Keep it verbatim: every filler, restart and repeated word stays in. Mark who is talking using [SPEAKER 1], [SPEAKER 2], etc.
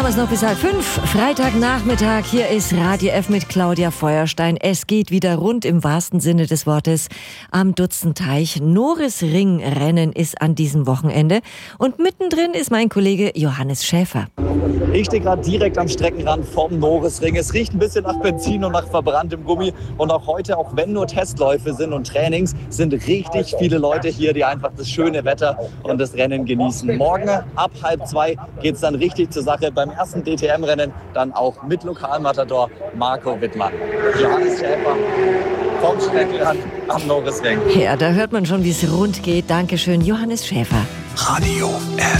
[SPEAKER 1] wir es noch bis halb fünf. Freitagnachmittag, hier ist Radio F mit Claudia Feuerstein. Es geht wieder rund im wahrsten Sinne des Wortes am Dutzenteich. Norisring-Rennen ist an diesem Wochenende. Und mittendrin ist mein Kollege Johannes Schäfer.
[SPEAKER 2] Ich stehe gerade direkt am Streckenrand vom Norisring. Es riecht ein bisschen nach Benzin und nach verbranntem Gummi. Und auch heute, auch wenn nur Testläufe sind und Trainings, sind richtig viele Leute hier, die einfach das schöne Wetter und das Rennen genießen. Morgen ab halb zwei geht es dann richtig zur Sache beim ersten D T M-Rennen, dann auch mit Lokalmatador Marco Wittmann. Johannes Schäfer vom Streckenrand am Norisring.
[SPEAKER 1] Ja, da hört man schon, wie es rund geht. Dankeschön, Johannes Schäfer.
[SPEAKER 3] Radio F.